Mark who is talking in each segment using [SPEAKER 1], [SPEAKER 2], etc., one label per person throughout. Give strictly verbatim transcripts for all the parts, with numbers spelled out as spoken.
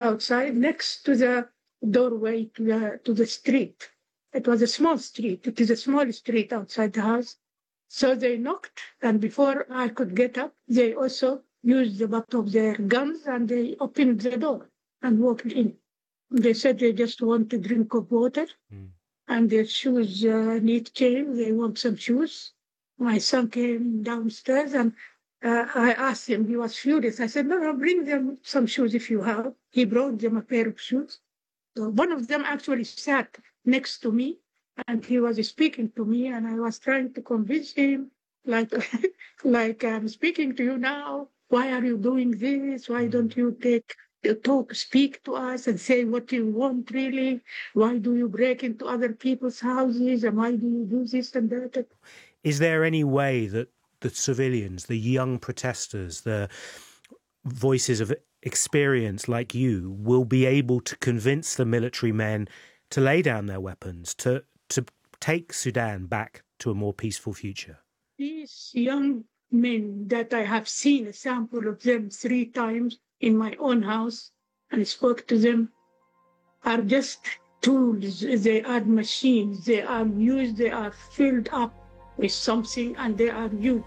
[SPEAKER 1] outside next to the doorway to the, to the street. It was a small street. It is a small street outside the house. So they knocked, and before I could get up, they also used the butt of their guns and they opened the door and walked in. They said they just want a drink of water mm. and their shoes uh, need change. They want some shoes. My son came downstairs and uh, I asked him, he was furious. I said, no, no, bring them some shoes if you have. He brought them a pair of shoes. So one of them actually sat next to me and he was speaking to me and I was trying to convince him, like, like I'm speaking to you now. Why are you doing this? Why don't you take talk, speak to us and say what you want really? Why do you break into other people's houses? And why do you do this and that?
[SPEAKER 2] Is there any way that the civilians, the young protesters, the voices of experience like you will be able to convince the military men to lay down their weapons, to, to take Sudan back to a more peaceful future?
[SPEAKER 1] These young men that I have seen a sample of them three times in my own house and spoke to them are just tools. They are machines. They are used. They are filled up with something and they are used.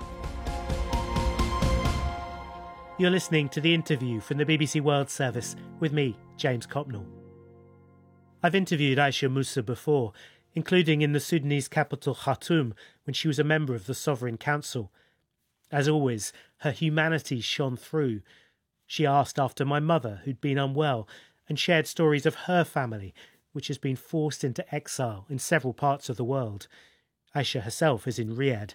[SPEAKER 2] You're listening to the interview from the B B C World Service with me, James Copnall. I've interviewed Aisha Musa before, including in the Sudanese capital Khartoum when she was a member of the Sovereign Council. As always, her humanity shone through. She asked after my mother, who'd been unwell, and shared stories of her family, which has been forced into exile in several parts of the world. Aisha herself is in Riyadh.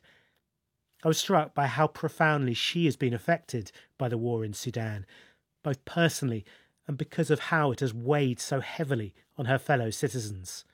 [SPEAKER 2] I was struck by how profoundly she has been affected by the war in Sudan, both personally and because of how it has weighed so heavily on her fellow citizens.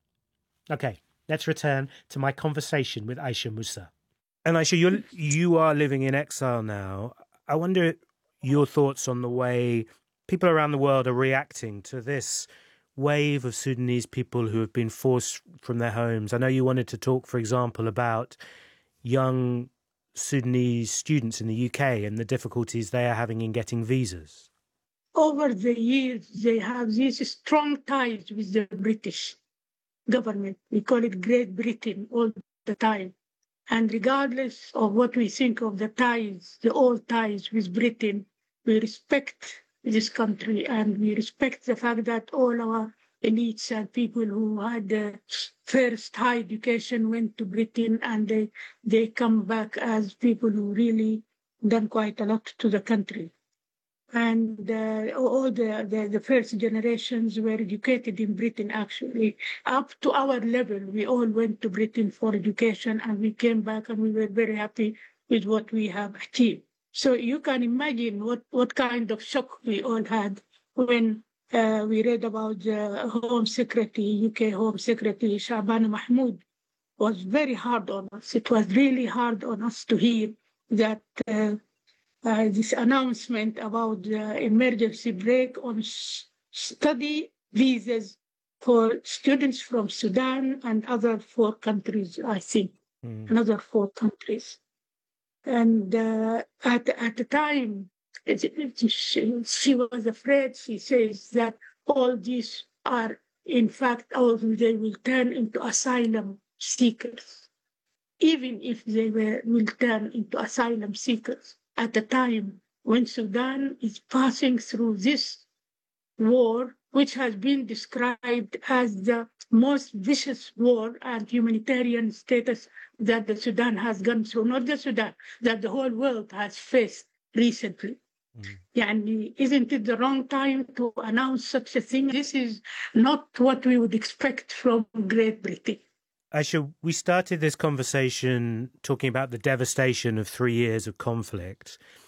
[SPEAKER 2] OK, let's return to my conversation with Aisha Musa. And Aisha, you're, you are living in exile now. I wonder your thoughts on the way people around the world are reacting to this wave of Sudanese people who have been forced from their homes. I know you wanted to talk, for example, about young Sudanese students in the U K and the difficulties they are having in getting visas.
[SPEAKER 1] Over the years, they have these strong ties with the British government. We call it Great Britain all the time. And regardless of what we think of the ties, the old ties with Britain, we respect this country and we respect the fact that all our elites and people who had the first high education went to Britain and they, they come back as people who really done quite a lot to the country. And uh, all the, the, the first generations were educated in Britain, actually. Up to our level, we all went to Britain for education and we came back and we were very happy with what we have achieved. So you can imagine what, what kind of shock we all had when uh, we read about the Home Secretary, U K Home Secretary Shabana Mahmood was very hard on us. It was really hard on us to hear that uh, Uh, this announcement about the emergency break on s- study visas for students from Sudan and other four countries, I think, mm. another four countries. And uh, at, at the time, it, it, she, she was afraid. She says that all these are, in fact, all they will turn into asylum seekers, even if they were, will turn into asylum seekers. At the time when Sudan is passing through this war, which has been described as the most vicious war and humanitarian status that the Sudan has gone through, not the Sudan, that the whole world has faced recently. Mm. Yani, isn't it the wrong time to announce such a thing? This is not what we would expect from Great Britain.
[SPEAKER 2] Aisha, we started this conversation talking about the devastation of three years of conflict.